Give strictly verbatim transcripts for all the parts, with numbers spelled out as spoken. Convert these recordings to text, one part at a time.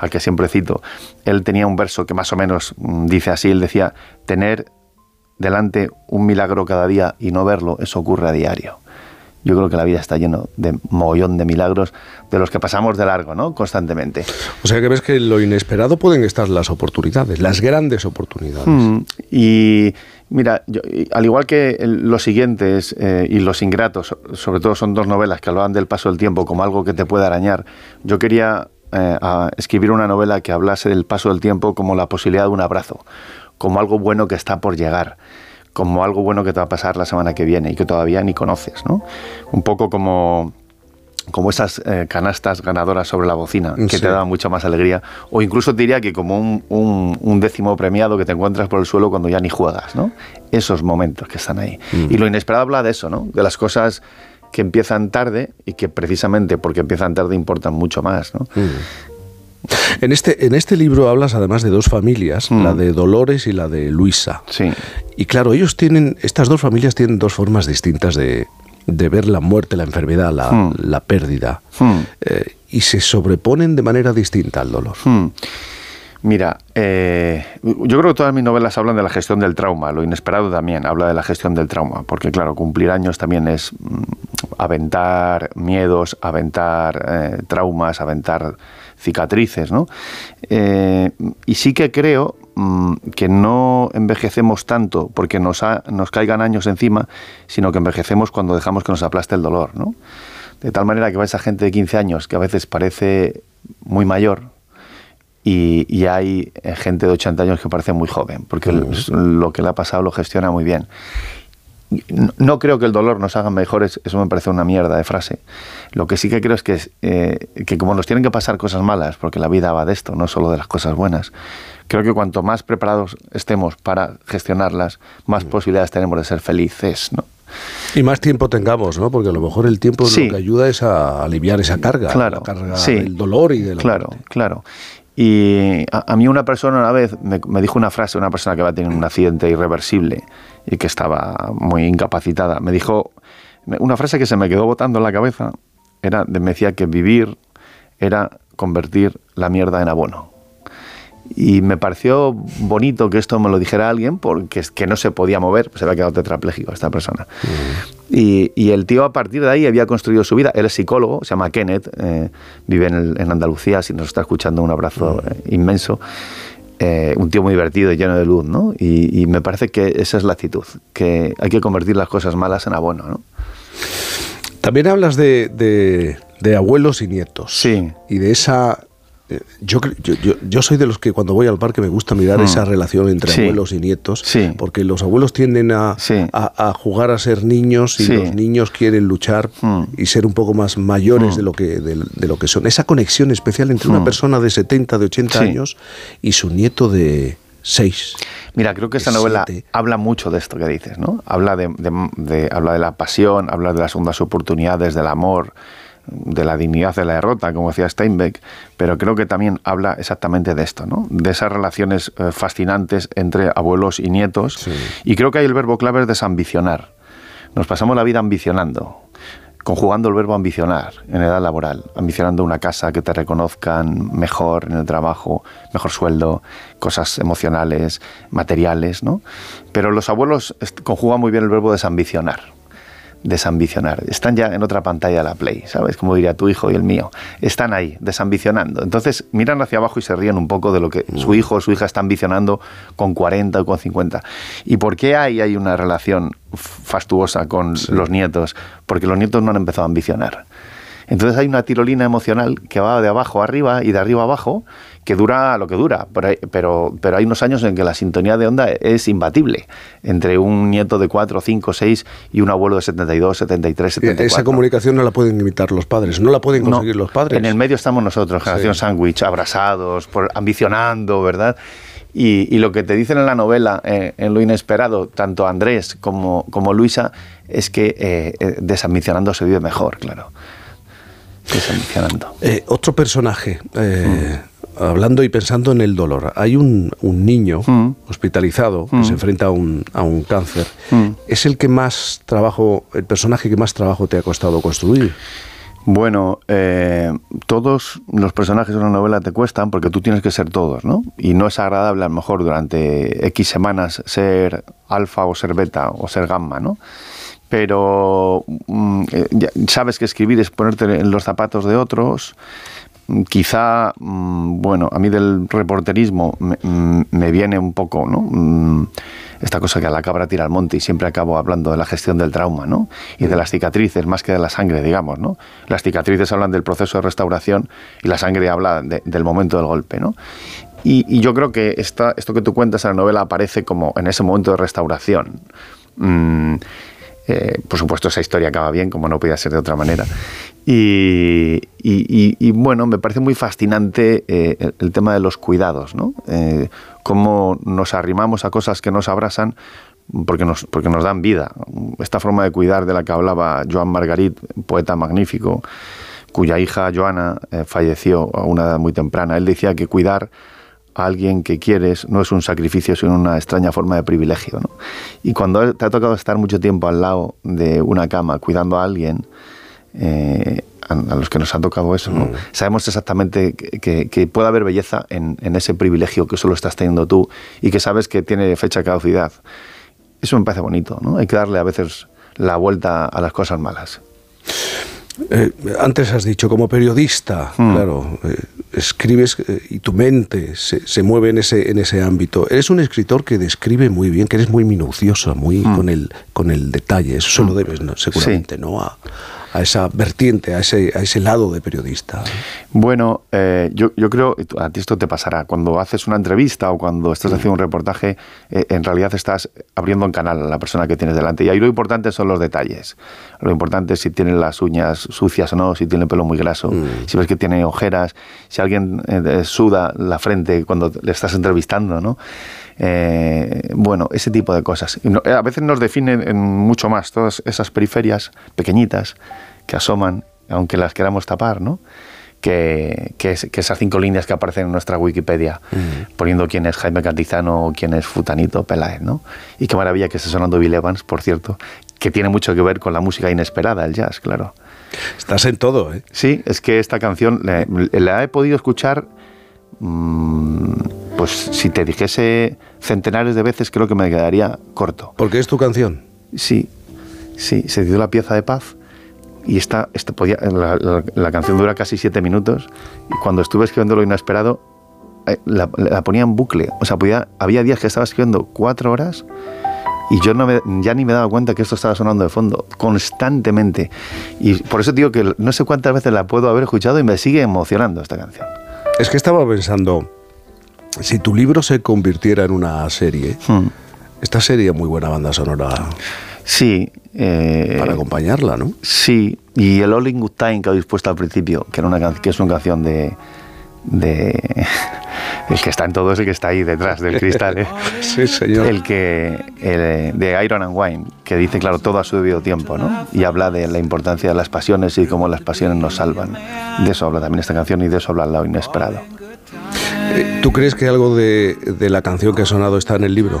al que siempre cito, él tenía un verso que más o menos dice así, él decía, tener delante un milagro cada día y no verlo, eso ocurre a diario. Yo creo que la vida está lleno de mogollón de milagros de los que pasamos de largo, ¿no? Constantemente. O sea que ves que en lo inesperado pueden estar las oportunidades, las grandes oportunidades. Mm, y mira, yo, al igual que Los Siguientes eh, y Los Ingratos, sobre todo son dos novelas que hablaban del paso del tiempo como algo que te puede arañar, yo quería eh, a escribir una novela que hablase del paso del tiempo como la posibilidad de un abrazo, como algo bueno que está por llegar, como algo bueno que te va a pasar la semana que viene y que todavía ni conoces, ¿no? Un poco como, como esas eh, canastas ganadoras sobre la bocina, que sí. te dan mucha más alegría. O incluso te diría que como un, un, un décimo premiado que te encuentras por el suelo cuando ya ni juegas, ¿no? Esos momentos que están ahí. Mm. Y Lo Inesperado habla de eso, ¿no? De las cosas que empiezan tarde y que precisamente porque empiezan tarde importan mucho más, ¿no? Mm. En este, en este libro hablas además de dos familias, mm. la de Dolores y la de Luisa. Sí. Y claro, ellos tienen, estas dos familias tienen dos formas distintas de, de ver la muerte, la enfermedad, la, mm. la pérdida. Mm. Eh, y se sobreponen de manera distinta al dolor. Mm. Mira, eh, yo creo que todas mis novelas hablan de la gestión del trauma. Lo Inesperado también habla de la gestión del trauma, porque claro, cumplir años también es mm, aventar miedos, aventar eh, traumas, aventar cicatrices, ¿no? Eh, y sí que creo mmm, que no envejecemos tanto porque nos, ha, nos caigan años encima, sino que envejecemos cuando dejamos que nos aplaste el dolor, ¿no? De tal manera que vais a gente de quince años que a veces parece muy mayor y, y hay gente de ochenta años que parece muy joven, porque mm. lo que le ha pasado lo gestiona muy bien. No creo que el dolor nos haga mejores, eso me parece una mierda de frase. Lo que sí que creo es que, eh, que como nos tienen que pasar cosas malas, porque la vida va de esto, no solo de las cosas buenas, creo que cuanto más preparados estemos para gestionarlas, más posibilidades tenemos de ser felices, ¿no? Y más tiempo tengamos, ¿no? Porque a lo mejor el tiempo sí. lo que ayuda es a aliviar esa carga, claro, la carga sí. del dolor y de la Claro, muerte. claro. Y a, a mí una persona una vez me, me dijo una frase, una persona que va a tener un accidente irreversible y que estaba muy incapacitada, me dijo una frase que se me quedó botando en la cabeza, era, me decía que vivir era convertir la mierda en abono. Y me pareció bonito que esto me lo dijera alguien, porque es que no se podía mover, pues se había quedado tetrapléjico esta persona. Uh-huh. Y, y el tío a partir de ahí había construido su vida. Él es psicólogo, se llama Kenneth, eh, vive en, el, en Andalucía, si nos está escuchando, un abrazo uh-huh. eh, inmenso. Eh, un tío muy divertido y lleno de luz, ¿no? Y, y me parece que esa es la actitud, que hay que convertir las cosas malas en abono, ¿no? También hablas de, de, de abuelos y nietos. Sí. Y de esa... Yo, yo, yo, yo soy de los que cuando voy al parque me gusta mirar mm. esa relación entre sí. abuelos y nietos, sí. porque los abuelos tienden a, sí. a, a jugar a ser niños y sí. los niños quieren luchar mm. y ser un poco más mayores mm. de, lo que, de, de lo que son. Esa conexión especial entre mm. una persona de setenta, de ochenta sí. años y su nieto de seis. Mira, creo que esta novela siete. habla mucho de esto que dices, ¿no? Habla de, de, de, habla de la pasión, habla de las segundas oportunidades, del amor, de la dignidad de la derrota, como decía Steinbeck, pero creo que también habla exactamente de esto, ¿no? De esas relaciones eh, fascinantes entre abuelos y nietos, sí. y creo que ahí el verbo clave es desambicionar. Nos pasamos la vida ambicionando, conjugando el verbo ambicionar en edad laboral, ambicionando una casa, que te reconozcan mejor en el trabajo, mejor sueldo, cosas emocionales, materiales, ¿no? Pero los abuelos conjugan muy bien el verbo desambicionar. Desambicionar. Están ya en otra pantalla de la Play, ¿sabes? Como diría tu hijo y el mío. Están ahí, desambicionando. Entonces miran hacia abajo y se ríen un poco de lo que su hijo o su hija está ambicionando con cuarenta o con cincuenta. ¿Y por qué ahí hay una relación fastuosa con sí. los nietos? Porque los nietos no han empezado a ambicionar. Entonces hay una tirolina emocional que va de abajo a arriba y de arriba a abajo, que dura lo que dura, pero hay, pero, pero hay unos años en que la sintonía de onda es imbatible entre un nieto de cuatro, cinco, seis y un abuelo de setenta y dos, setenta y tres, setenta y cuatro. Esa comunicación no la pueden imitar los padres, no la pueden conseguir no, los padres. En el medio estamos nosotros, generación sí. sándwich, abrazados, por, ambicionando, ¿verdad? Y, y lo que te dicen en la novela, eh, en Lo Inesperado, tanto Andrés como, como Luisa, es que eh, eh, desambicionando se vive mejor, claro. Desambicionando. Eh, otro personaje, eh, mm. hablando y pensando en el dolor. Hay un, un niño mm. hospitalizado que mm. se enfrenta a un, a un cáncer. Mm. ¿Es el que más trabajo, el personaje que más trabajo te ha costado construir? Bueno, eh, todos los personajes de una novela te cuestan porque tú tienes que ser todos, ¿no? Y no es agradable a lo mejor durante X semanas ser alfa o ser beta o ser gamma, ¿no? Pero mm, ya sabes que escribir es ponerte en los zapatos de otros. Quizá, mmm, bueno, a mí del reporterismo me, me viene un poco, ¿no? Mm, esta cosa que a la cabra tira al monte, y siempre acabo hablando de la gestión del trauma, ¿no? Y de las cicatrices, más que de la sangre, digamos, ¿no? Las cicatrices hablan del proceso de restauración y la sangre habla de, del momento del golpe, ¿no? Y, y yo creo que esta, esto que tú cuentas en la novela aparece como en ese momento de restauración. Mm, eh, por supuesto, esa historia acaba bien, como no podía ser de otra manera. Y, y, y, y bueno, me parece muy fascinante eh, el, el tema de los cuidados, ¿no? Eh, cómo nos arrimamos a cosas que nos abrazan porque nos, porque nos dan vida. Esta forma de cuidar de la que hablaba Joan Margarit, poeta magnífico, cuya hija Joana eh, falleció a una edad muy temprana. Él decía que cuidar a alguien que quieres no es un sacrificio, sino una extraña forma de privilegio, ¿no? Y cuando te ha tocado estar mucho tiempo al lado de una cama cuidando a alguien, Eh, a, a los que nos ha tocado eso, ¿no? Mm. Sabemos exactamente que, que, que puede haber belleza en, en ese privilegio que solo estás teniendo tú y que sabes que tiene fecha de caducidad. Eso me parece bonito, ¿no? Hay que darle a veces la vuelta a las cosas malas. Eh, antes has dicho, como periodista, mm. claro, eh, escribes eh, y tu mente se, se mueve en ese, en ese ámbito. Eres un escritor que describe muy bien, que eres muy minucioso, muy mm. con el, con el detalle. Eso se lo debes, ¿no? Seguramente, sí. ¿no? A, a esa vertiente, a ese, a ese lado de periodista. Bueno, eh, yo, yo creo, a ti esto te pasará, cuando haces una entrevista o cuando estás mm. haciendo un reportaje, eh, en realidad estás abriendo un canal a la persona que tienes delante, y ahí lo importante son los detalles. Lo importante es si tiene las uñas sucias o no, si tiene el pelo muy graso, mm. si ves que tiene ojeras, si alguien eh, suda la frente cuando le estás entrevistando, ¿no? Eh, bueno, ese tipo de cosas. A veces nos definen en mucho más todas esas periferias pequeñitas que asoman, aunque las queramos tapar, ¿no? Que, que, es, que esas cinco líneas que aparecen en nuestra Wikipedia, mm. poniendo quién es Jaime Cantizano o quién es Futanito Peláez, ¿no? Y qué maravilla que esté sonando Bill Evans, por cierto, que tiene mucho que ver con la música inesperada, el jazz, claro. Estás en todo, ¿eh? Sí, es que esta canción la, la he podido escuchar, mmm, pues si te dijese centenares de veces, creo que me quedaría corto. ¿Porque es tu canción? Sí, sí, se dio la pieza de paz. Y esta, esta podía, la, la, la canción dura casi siete minutos, y cuando estuve escribiendo Lo Inesperado, eh, la, la ponía en bucle. O sea, podía, había días que estaba escribiendo cuatro horas y yo no me, ya ni me daba cuenta que esto estaba sonando de fondo, constantemente. Y por eso digo que no sé cuántas veces la puedo haber escuchado y me sigue emocionando esta canción. Es que estaba pensando, si tu libro se convirtiera en una serie, hmm. esta sería muy buena banda sonora. Sí. Eh, para acompañarla, ¿no? Sí, y el All in Good Time que habéis puesto al principio, que, era una, que es una canción de, de... El que está en todo es el que está ahí detrás del cristal, ¿eh? Sí, señor. El que... El, de Iron and Wine, que dice, claro, todo a su debido tiempo, ¿no? Y habla de la importancia de las pasiones y cómo las pasiones nos salvan. De eso habla también esta canción y de eso habla Lo Inesperado. ¿Tú crees que algo de, de la canción que ha sonado está en el libro?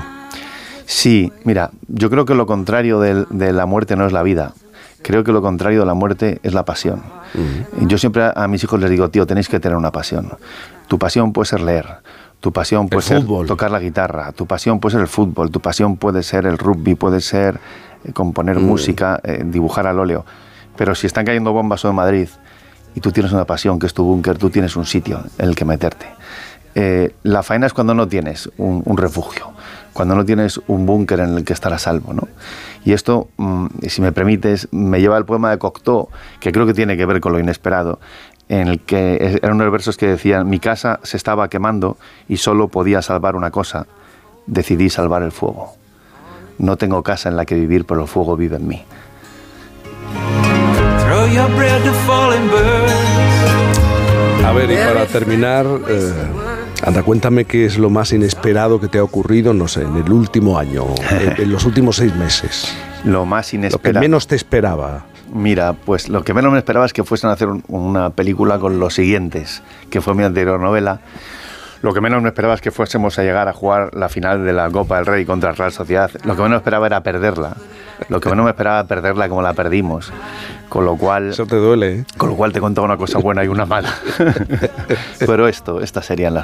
Sí, mira, yo creo que lo contrario de, de la muerte no es la vida. Creo que lo contrario de la muerte es la pasión. Uh-huh. Yo siempre a, a mis hijos les digo, tío, tenéis que tener una pasión. Tu pasión puede ser leer, tu pasión puede ser tocar la guitarra, tu pasión puede ser el fútbol, tu pasión puede ser el rugby, puede ser eh, componer uh-huh. música, eh, dibujar al óleo. Pero si están cayendo bombas en Madrid y tú tienes una pasión que es tu búnker, tú tienes un sitio en el que meterte. Eh, la faena es cuando no tienes un, un refugio, cuando no tienes un búnker en el que estar a salvo, ¿no? Y esto, mmm, si me permites, me lleva al poema de Cocteau, que creo que tiene que ver con Lo Inesperado, en el que eran unos versos que decían: mi casa se estaba quemando y solo podía salvar una cosa, decidí salvar el fuego. No tengo casa en la que vivir, pero el fuego vive en mí. A ver, y para terminar, eh, anda, cuéntame qué es lo más inesperado que te ha ocurrido, no sé, en el último año, en, en los últimos seis meses. Lo más inesperado. Lo que menos te esperaba. Mira, pues lo que menos me esperaba es que fuesen a hacer un, una película con Los Siguientes, que fue mi anterior novela. Lo que menos me esperaba es que fuésemos a llegar a jugar la final de la Copa del Rey contra la Real Sociedad. Lo que menos esperaba era perderla. Lo que menos me esperaba era perderla como la perdimos. Con lo cual... Eso te duele, ¿eh? Con lo cual te he contado una cosa buena y una mala. Pero esto, estas serían las